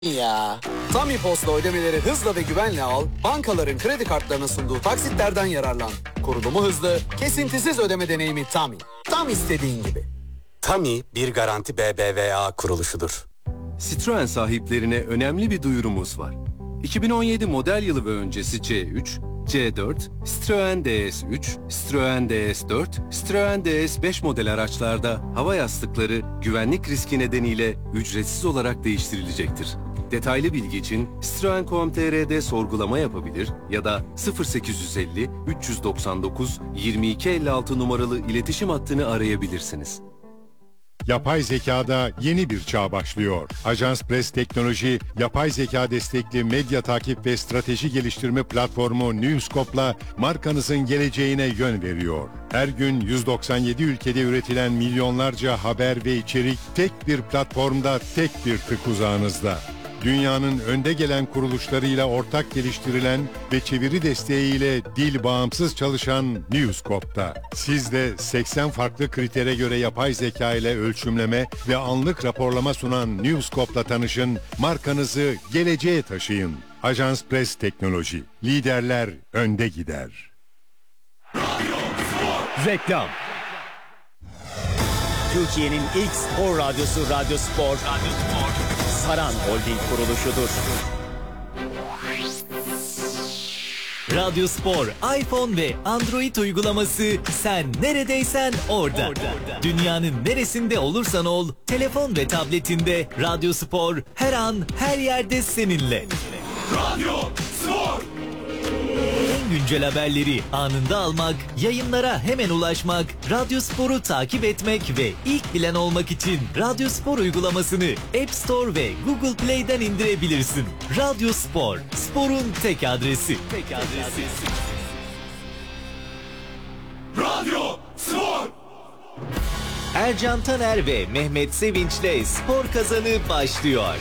Ya. Tami Post'la ödemeleri hızla ve güvenle al, bankaların kredi kartlarına sunduğu taksitlerden yararlan. Kurulumu hızlı, kesintisiz ödeme deneyimi Tami. Tam istediğin gibi. Tami bir garanti BBVA kuruluşudur. Citroen sahiplerine önemli bir duyurumuz var. 2017 model yılı ve öncesi C3, C4, Citroen DS3, Citroen DS4, Citroen DS5 model araçlarda hava yastıkları güvenlik riski nedeniyle ücretsiz olarak değiştirilecektir. Detaylı bilgi için Citroen.com.tr'de sorgulama yapabilir ya da 0850 399 2256 numaralı iletişim hattını arayabilirsiniz. Yapay zekada yeni bir çağ başlıyor. Ajans Press Teknoloji, yapay zeka destekli medya takip ve strateji geliştirme platformu Newscope'la markanızın geleceğine yön veriyor. Her gün 197 ülkede üretilen milyonlarca haber ve içerik tek bir platformda, tek bir tık uzağınızda. Dünyanın önde gelen kuruluşlarıyla ortak geliştirilen ve çeviri desteğiyle dil bağımsız çalışan Newscope'da. Siz de 80 farklı kritere göre yapay zeka ile ölçümleme ve anlık raporlama sunan Newscope'la tanışın, markanızı geleceğe taşıyın. Ajans Press Teknoloji, liderler önde gider. Reklam. Türkiye'nin ilk spor radyosu Radyo Spor. Saran Holding kuruluşudur. Radyo Spor, iPhone ve Android uygulaması sen neredeysen orada. Dünyanın neresinde olursan ol, telefon ve tabletinde Radyo Spor her an her yerde seninle. Radyo Spor. En güncel haberleri anında almak, yayınlara hemen ulaşmak, Radyo Spor'u takip etmek ve ilk bilen olmak için Radyo Spor uygulamasını App Store ve Google Play'den indirebilirsin. Radyo Spor, sporun tek adresi. Radyo Spor. Ercan Taner ve Mehmet Sevinç'le Spor Kazanı başlıyor.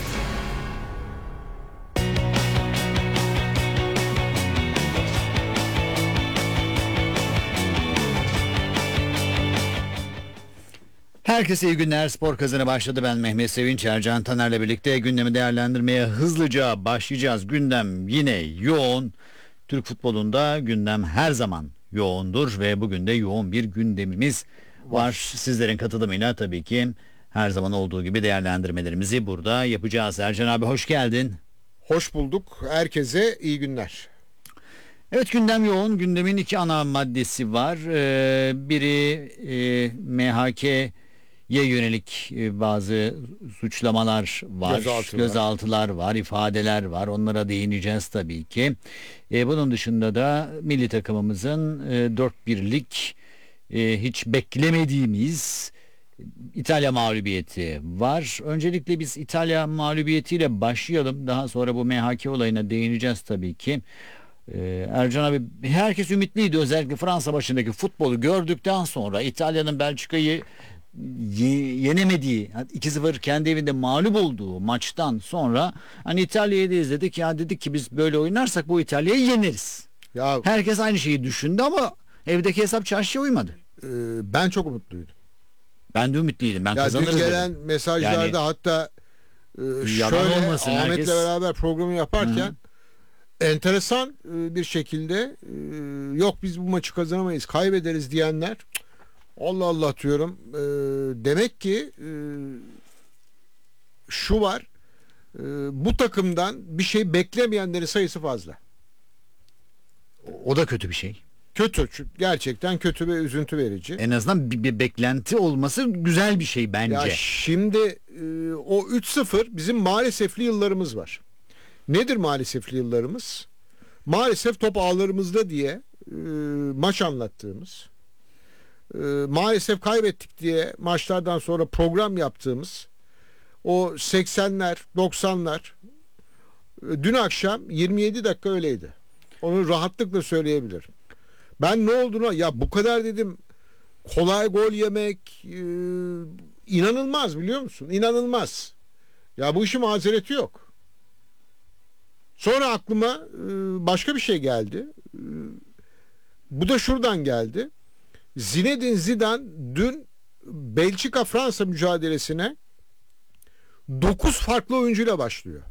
Herkese iyi günler. Spor Kazanı başladı. Ben Mehmet Sevinç, Ercan Taner'le birlikte gündemi değerlendirmeye hızlıca başlayacağız. Gündem yine yoğun. Türk futbolunda gündem her zaman yoğundur ve bugün de yoğun bir gündemimiz var. Sizlerin katılımıyla tabii ki her zaman olduğu gibi değerlendirmelerimizi burada yapacağız. Ercan abi hoş geldin. Hoş bulduk. Herkese iyi günler. Evet, gündem yoğun. Gündemin iki ana maddesi var. Biri MHK'ye yönelik bazı suçlamalar var, gözaltılar var, ifadeler var. Onlara değineceğiz tabii ki. Bunun dışında da milli takımımızın 4-1'lik hiç beklemediğimiz İtalya mağlubiyeti var. Öncelikle biz İtalya mağlubiyetiyle başlayalım. Daha sonra bu MHK olayına değineceğiz tabii ki. Ercan abi, herkes ümitliydi, özellikle Fransa başındaki futbolu gördükten sonra İtalya'nın Belçika'yı yenemediği, 2-0 kendi evinde mağlup olduğu maçtan sonra hani İtalya'yı da izledik ya, dedik ki biz böyle oynarsak bu İtalya'yı yeneriz. Ya, herkes aynı şeyi düşündü ama evdeki hesap çarşıya uymadı. Ben çok umutluydum. Ben de ümitliydim. Ben kazanırız dün gelen dedim. mesajlarda yani, hatta şöyle olmasın, Ahmet'le herkes beraber programı yaparken enteresan bir şekilde yok biz bu maçı kazanamayız, kaybederiz diyenler, Allah Allah diyorum. Demek ki şu var, bu takımdan bir şey beklemeyenlerin sayısı fazla. O da kötü bir şey. Kötü, gerçekten kötü ve üzüntü verici. En azından bir beklenti olması güzel bir şey bence. Ya şimdi o 3-0 bizim maalesefli yıllarımız var. Nedir maalesefli yıllarımız? Maalesef top ağlarımızda diye maç anlattığımız, maalesef kaybettik diye maçlardan sonra program yaptığımız o 80'ler 90'lar, dün akşam 27 dakika öyleydi. Onu rahatlıkla söyleyebilirim. Ben ne olduğunu, ya bu kadar dedim kolay gol yemek inanılmaz, biliyor musun? İnanılmaz. Ya bu işin mazereti yok. Sonra aklıma başka bir şey geldi. Bu da şuradan geldi. Zinedine Zidane dün Belçika-Fransa mücadelesine 9 farklı oyuncuyla başlıyor.